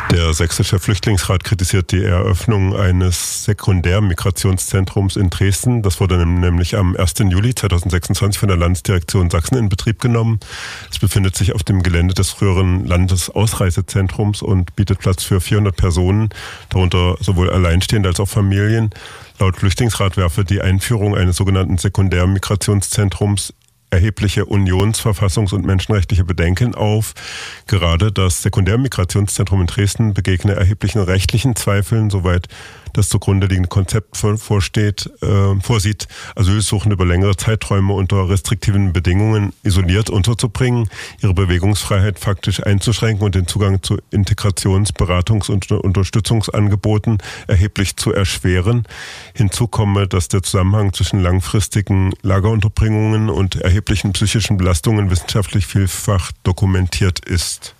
Der Sächsische Flüchtlingsrat kritisiert die Eröffnung eines Sekundärmigrationszentrums in Dresden. Das wurde nämlich am 1. Juli 2026 von der Landesdirektion Sachsen in Betrieb genommen. Es befindet sich auf dem Gelände des früheren Landesausreisezentrums und bietet Platz für 400 Personen, darunter sowohl Alleinstehende als auch Familien. Laut Flüchtlingsrat werfe die Einführung eines sogenannten Sekundärmigrationszentrums erhebliche unions-, verfassungs- und menschenrechtliche Bedenken auf. Gerade das Sekundärmigrationszentrum in Dresden begegne erheblichen rechtlichen Zweifeln, soweit das zugrunde liegende Konzept vorsieht, Asylsuchende über längere Zeiträume unter restriktiven Bedingungen isoliert unterzubringen, ihre Bewegungsfreiheit faktisch einzuschränken und den Zugang zu Integrations-, Beratungs- und Unterstützungsangeboten erheblich zu erschweren. Hinzu komme, dass der Zusammenhang zwischen langfristigen Lagerunterbringungen und erheblichen psychischen Belastungen wissenschaftlich vielfach dokumentiert ist.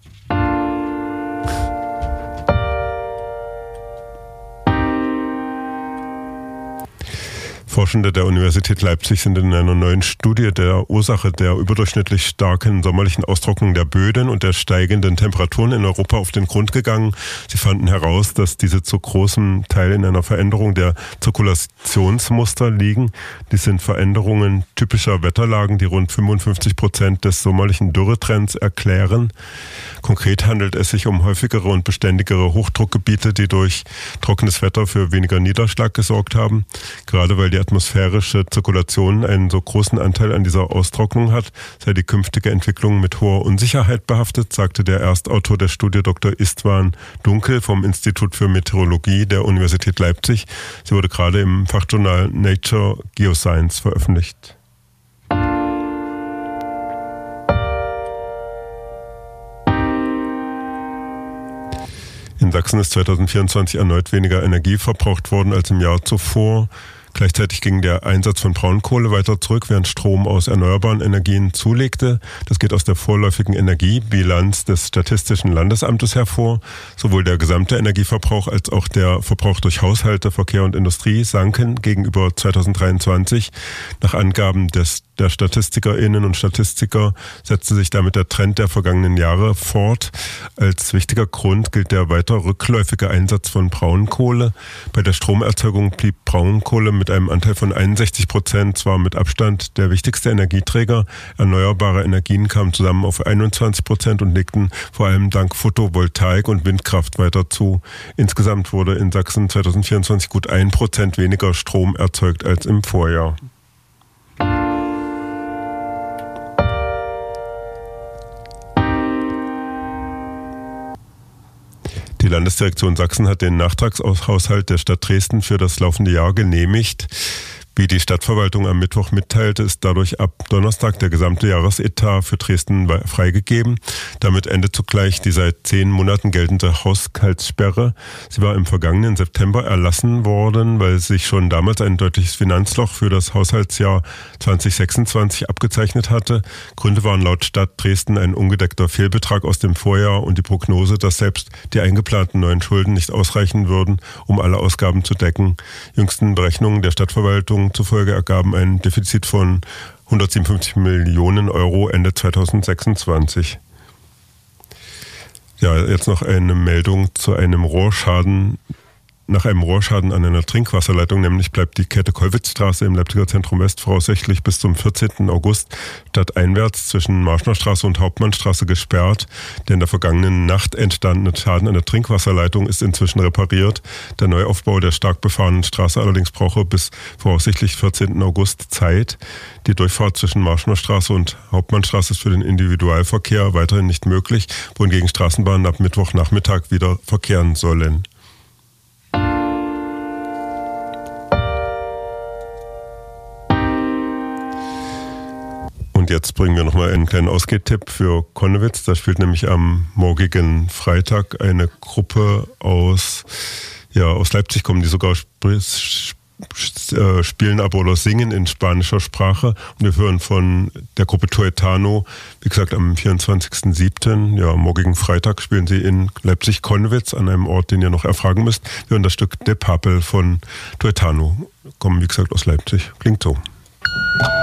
Forschende der Universität Leipzig sind in einer neuen Studie der Ursache der überdurchschnittlich starken sommerlichen Austrocknung der Böden und der steigenden Temperaturen in Europa auf den Grund gegangen. Sie fanden heraus, dass diese zu großem Teil in einer Veränderung der Zirkulationsmuster liegen. Dies sind Veränderungen typischer Wetterlagen, die rund 55% des sommerlichen Dürretrends erklären. Konkret handelt es sich um häufigere und beständigere Hochdruckgebiete, die durch trockenes Wetter für weniger Niederschlag gesorgt haben. Gerade weil die atmosphärische Zirkulation einen so großen Anteil an dieser Austrocknung hat, sei die künftige Entwicklung mit hoher Unsicherheit behaftet, sagte der Erstautor der Studie Dr. Istvan Dunkel vom Institut für Meteorologie der Universität Leipzig. Sie wurde gerade im Fachjournal Nature Geoscience veröffentlicht. In Sachsen ist 2024 erneut weniger Energie verbraucht worden als im Jahr zuvor. Gleichzeitig ging der Einsatz von Braunkohle weiter zurück, während Strom aus erneuerbaren Energien zulegte. Das geht aus der vorläufigen Energiebilanz des Statistischen Landesamtes hervor. Sowohl der gesamte Energieverbrauch als auch der Verbrauch durch Haushalte, Verkehr und Industrie sanken gegenüber 2023. Nach Angaben der StatistikerInnen und Statistiker setzte sich damit der Trend der vergangenen Jahre fort. Als wichtiger Grund gilt der weiter rückläufige Einsatz von Braunkohle. Bei der Stromerzeugung blieb Braunkohle mit einem Anteil von 61% zwar mit Abstand der wichtigste Energieträger. Erneuerbare Energien kamen zusammen auf 21% und legten vor allem dank Photovoltaik und Windkraft weiter zu. Insgesamt wurde in Sachsen 2024 gut 1% weniger Strom erzeugt als im Vorjahr. Die Landesdirektion Sachsen hat den Nachtragshaushalt der Stadt Dresden für das laufende Jahr genehmigt. Wie die Stadtverwaltung am Mittwoch mitteilte, ist dadurch ab Donnerstag der gesamte Jahresetat für Dresden freigegeben. Damit endet zugleich die seit 10 Monaten geltende Haushaltssperre. Sie war im vergangenen September erlassen worden, weil sich schon damals ein deutliches Finanzloch für das Haushaltsjahr 2026 abgezeichnet hatte. Gründe waren laut Stadt Dresden ein ungedeckter Fehlbetrag aus dem Vorjahr und die Prognose, dass selbst die eingeplanten neuen Schulden nicht ausreichen würden, um alle Ausgaben zu decken. Jüngsten Berechnungen der Stadtverwaltung zufolge ergaben ein Defizit von 157 Millionen Euro Ende 2026. Ja, jetzt noch eine Meldung zu einem Rohrschaden. Nach einem Rohrschaden an einer Trinkwasserleitung, nämlich bleibt die Käthe-Kollwitz-Straße im Leipziger Zentrum West voraussichtlich bis zum 14. August stadteinwärts zwischen Marschner Straße und Hauptmannstraße gesperrt. Der in der vergangenen Nacht entstandene Schaden an der Trinkwasserleitung ist inzwischen repariert. Der Neuaufbau der stark befahrenen Straße allerdings brauche bis voraussichtlich 14. August Zeit. Die Durchfahrt zwischen Marschner Straße und Hauptmannstraße ist für den Individualverkehr weiterhin nicht möglich, wohingegen Straßenbahnen ab Mittwochnachmittag wieder verkehren sollen. Und jetzt bringen wir nochmal einen kleinen Ausgehtipp für Connewitz. Da spielt nämlich am morgigen Freitag eine Gruppe aus Leipzig, kommen die sogar spielen aber oder singen in spanischer Sprache. Und wir hören von der Gruppe Tuetano, wie gesagt, am 24.07., morgigen Freitag spielen sie in Leipzig-Connewitz an einem Ort, den ihr noch erfragen müsst. Wir hören das Stück De Papel von Tuetano, kommen wie gesagt aus Leipzig. Klingt so.